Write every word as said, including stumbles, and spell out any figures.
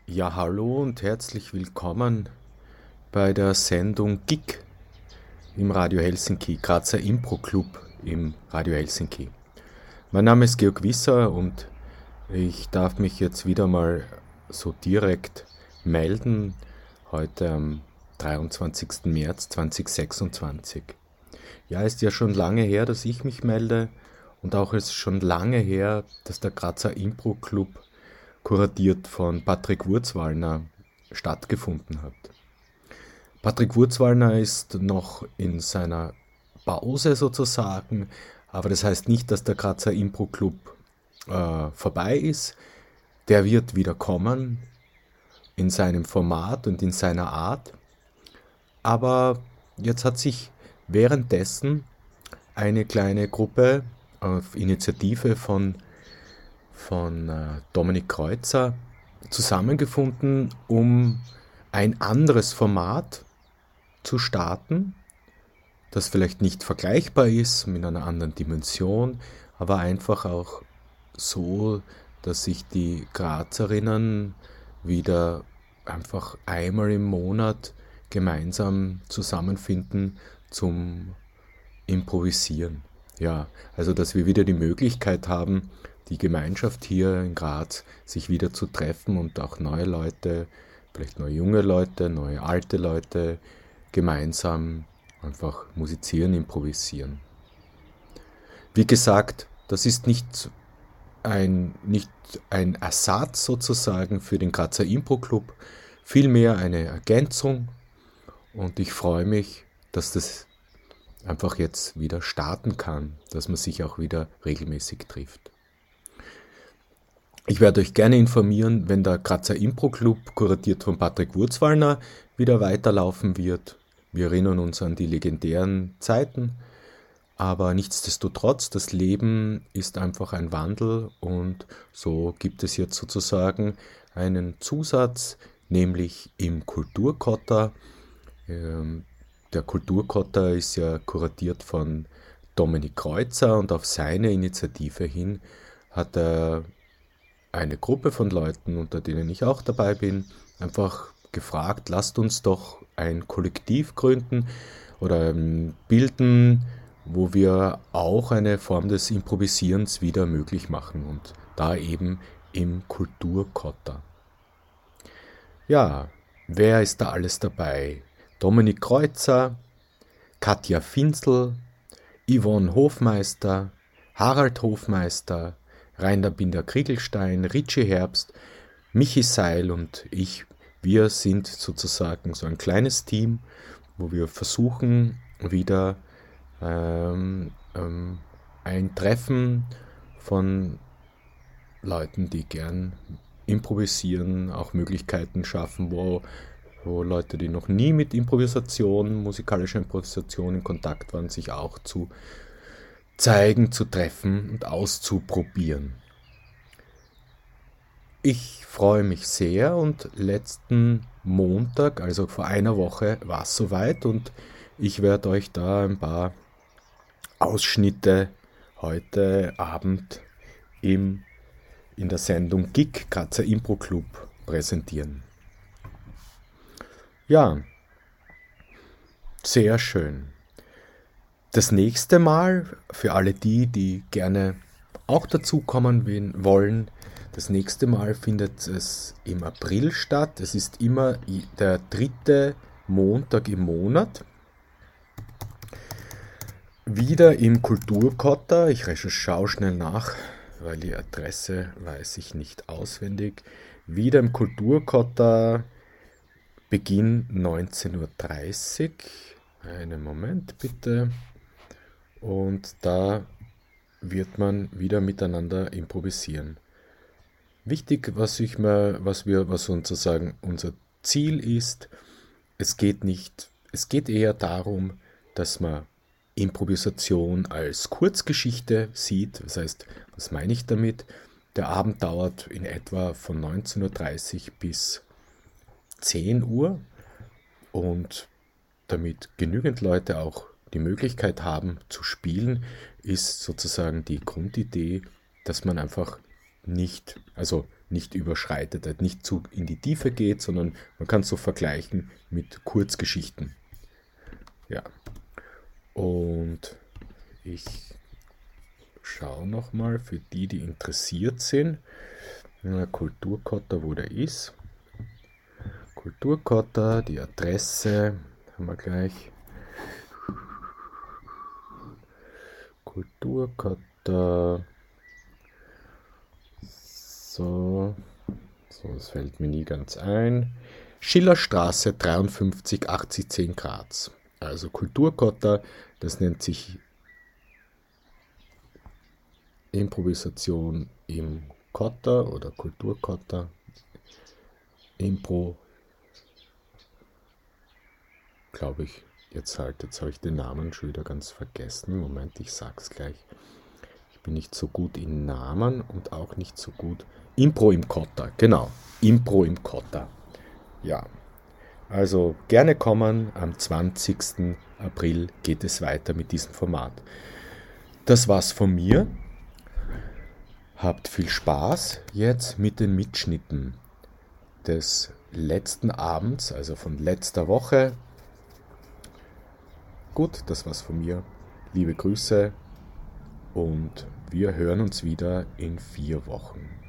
Ja, hallo und herzlich willkommen bei der Sendung Gig im Radio Helsinki, Grazer Impro Club im Radio Helsinki. Mein Name ist Georg Wisser und ich darf mich jetzt wieder mal so direkt melden, heute am dreiundzwanzigsten März zweitausendsechsundzwanzig. Ja, ist ja schon lange her, dass ich mich melde und auch ist schon lange her, dass der Grazer Impro Club kuratiert von Patrick Wurzwallner stattgefunden hat. Patrick Wurzwallner ist noch in seiner Pause sozusagen, aber das heißt nicht, dass der Grazer Impro Club äh, vorbei ist. Der wird wieder kommen in seinem Format und in seiner Art. Aber jetzt hat sich währenddessen eine kleine Gruppe auf Initiative von von äh, Dominik Kreuzer zusammengefunden, um ein anderes Format zu starten, das vielleicht nicht vergleichbar ist mit einer anderen Dimension, aber einfach auch so, dass sich die Grazerinnen wieder einfach einmal im Monat gemeinsam zusammenfinden zum Improvisieren. Ja, also dass wir wieder die Möglichkeit haben, die Gemeinschaft hier in Graz sich wieder zu treffen und auch neue Leute, vielleicht neue junge Leute, neue alte Leute gemeinsam einfach musizieren, improvisieren. Wie gesagt, das ist nicht ein, nicht ein Ersatz sozusagen für den Grazer Impro Club, vielmehr eine Ergänzung und ich freue mich, dass das einfach jetzt wieder starten kann, dass man sich auch wieder regelmäßig trifft. Ich werde euch gerne informieren, wenn der Grazer Impro Club, kuratiert von Patrick Wurzwallner, wieder weiterlaufen wird. Wir erinnern uns an die legendären Zeiten, aber nichtsdestotrotz, das Leben ist einfach ein Wandel und so gibt es jetzt sozusagen einen Zusatz, nämlich im Kulturkotter. Ähm, Der Kulturkotter ist ja kuratiert von Dominik Kreuzer und auf seine Initiative hin hat er eine Gruppe von Leuten, unter denen ich auch dabei bin, einfach gefragt, lasst uns doch ein Kollektiv gründen oder ähm, bilden, wo wir auch eine Form des Improvisierens wieder möglich machen und da eben im Kulturkotter. Ja, wer ist da alles dabei? Dominik Kreuzer, Katja Finzl, Yvonne Hofmeister, Harald Hofmeister, Rainer Binder-Kriegelstein, Richie Herbst, Michi Seil und ich. Wir sind sozusagen so ein kleines Team, wo wir versuchen, wieder ähm, ähm, ein Treffen von Leuten, die gern improvisieren, auch Möglichkeiten schaffen, wo, wo Leute, die noch nie mit Improvisation, musikalischer Improvisation in Kontakt waren, sich auch zu zeigen, zu treffen und auszuprobieren. Ich freue mich sehr und letzten Montag, also vor einer Woche, war es soweit und ich werde euch da ein paar Ausschnitte heute Abend im, in der Sendung Gig Grazer Impro Club präsentieren. Ja, sehr schön. Das nächste Mal, für alle die, die gerne auch dazukommen wollen, das nächste Mal findet es im April statt. Es ist immer der dritte Montag im Monat. Wieder im Kulturkotter. Ich schaue schnell nach, weil die Adresse weiß ich nicht auswendig. Wieder im Kulturkotter, Beginn neunzehn Uhr dreißig. Einen Moment bitte. Und da wird man wieder miteinander improvisieren. Wichtig, was ich mal, was wir, was sozusagen unser Ziel ist, es geht nicht, es geht eher darum, dass man Improvisation als Kurzgeschichte sieht. Das heißt, was meine ich damit? Der Abend dauert in etwa von neunzehn Uhr dreißig bis zehn Uhr und damit genügend Leute auch die Möglichkeit haben zu spielen, ist sozusagen die Grundidee, dass man einfach nicht, also nicht überschreitet, halt nicht zu in die Tiefe geht, sondern man kann es so vergleichen mit Kurzgeschichten. Ja, und ich schaue nochmal für die, die interessiert sind, Kulturkotter, wo der ist. Kulturkotter, die Adresse haben wir gleich. Kulturkotter. So, so, das fällt mir nie ganz ein. Schillerstraße dreiundfünfzig achtzig zehn Graz. Also Kulturkotter, das nennt sich Improvisation im Kotter oder Kulturkotter. Impro, glaube ich, jetzt halt, jetzt habe ich den Namen schon wieder ganz vergessen. Moment, ich sag's gleich. Ich bin nicht so gut in Namen und auch nicht so gut. Impro im Kotter, genau. Impro im Kotter. Ja, also gerne kommen. Am zwanzigsten April geht es weiter mit diesem Format. Das war's von mir. Habt viel Spaß jetzt mit den Mitschnitten des letzten Abends, also von letzter Woche. Gut, das war's von mir. Liebe Grüße und wir hören uns wieder in vier Wochen.